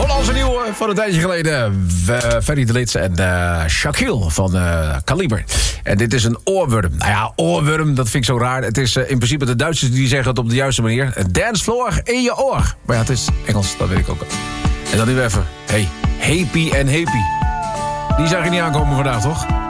Hollandse nieuwe van een tijdje geleden. Ferry de Lits en Shaquille van Kaliber. En dit is een oorworm. Nou ja, oorworm, dat vind ik zo raar. Het is in principe de Duitsers die zeggen het op de juiste manier. Een dancefloor in je oor. Maar ja, het is Engels, dat weet ik ook. En dan nu even. Hey, happy en happy. Die zag je niet aankomen vandaag, toch?